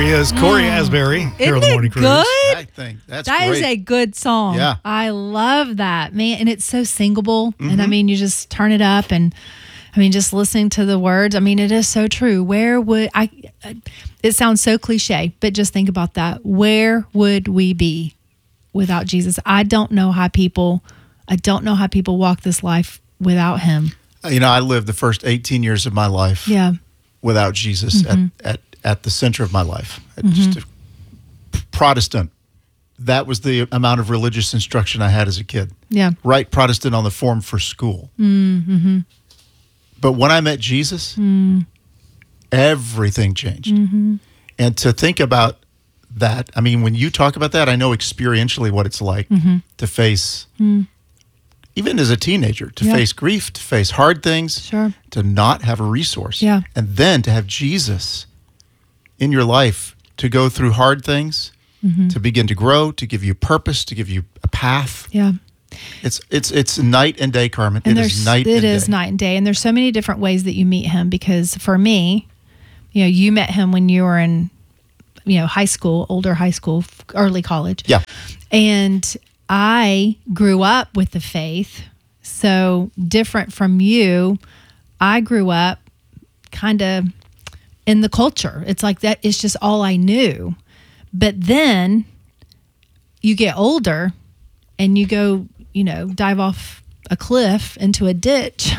he is. Corey Asbury here on the Morning Cruise. Good? I think that's That great. is a good song. Yeah. I love that, man. And it's so singable. And I mean, you just turn it up and I mean, just listening to the words. I mean, it is so true. Where would it sounds so cliche, but just think about that. Where would we be without Jesus? I don't know how people walk this life without him. I lived the first 18 years of my life Yeah. without Jesus at the center of my life. Just a Protestant. That was the amount of religious instruction I had as a kid. Yeah. Right Protestant on the form for school. Mm-hmm. But when I met Jesus, everything changed. Mm-hmm. And to think about that, I mean, when you talk about that, I know experientially what it's like to face, even as a teenager, to face grief, to face hard things, to not have a resource. Yeah. And then to have Jesus in your life to go through hard things, to begin to grow, to give you purpose, to give you a path. Yeah. It's night and day, Carmen. And it is night and day. And there's so many different ways that you meet him, because for me, you met him when you were in, high school, older high school, early college. Yeah. And I grew up with the faith. So different from you, I grew up kind of in the culture. It's like that. It's just all I knew. But then you get older and you go, dive off a cliff into a ditch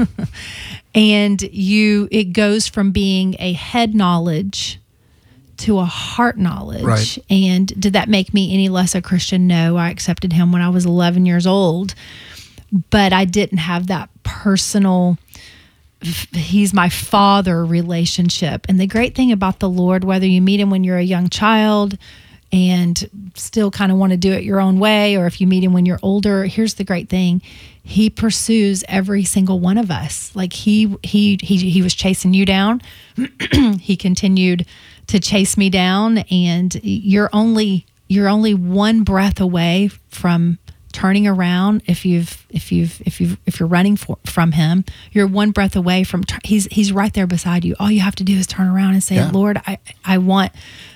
and it goes from being a head knowledge to a heart knowledge. Right. And did that make me any less a Christian? No, I accepted him when I was 11 years old, but I didn't have that personal, he's my father relationship. And the great thing about the Lord, whether you meet him when you're a young child and still kind of want to do it your own way, or if you meet him when you're older, here's the great thing. He pursues every single one of us. Like he was chasing you down. He continued to chase me down, and you're only one breath away from turning around. If you're running from him, you're one breath away from he's right there beside you. All you have to do is turn around and say, Lord, I want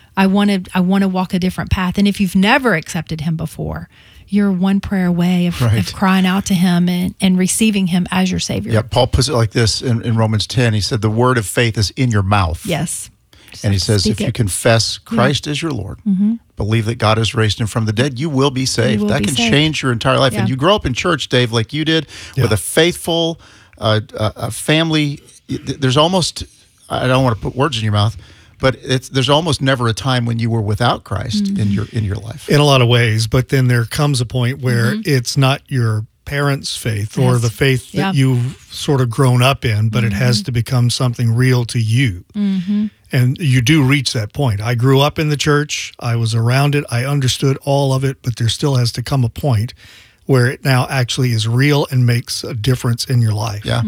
to walk a different path. And if you've never accepted him before, you're one prayer away of crying out to him and receiving him as your Savior. Yeah, Paul puts it like this in Romans 10. He said, the word of faith is in your mouth. Yes. And he says, if you confess Christ as your Lord, believe that God has raised him from the dead, you will be saved. That can change your entire life. Yeah. And you grow up in church, Dave, like you did, with a faithful a family. There's almost, I don't want to put words in your mouth, but there's almost never a time when you were without Christ in your life. In a lot of ways, but then there comes a point where it's not your parents' faith or the faith that you've sort of grown up in, but it has to become something real to you. And you do reach that point. I grew up in the church. I was around it. I understood all of it, but there still has to come a point where it now actually is real and makes a difference in your life. Yeah.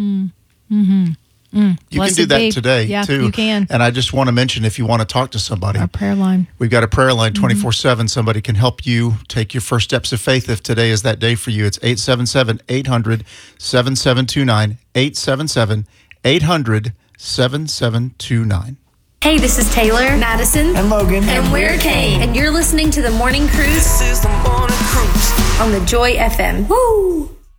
You can do that today, too. You can. And I just want to mention, if you want to talk to somebody, our prayer line. We've got a prayer line 24/7. Somebody can help you take your first steps of faith if today is that day for you. It's 877-800-7729, 877-800-7729. Hey, this is Taylor, Madison, and Logan, and we're Kane, and you're listening to The Morning Cruise. This is The Morning Cruise on the Joy FM. Woo!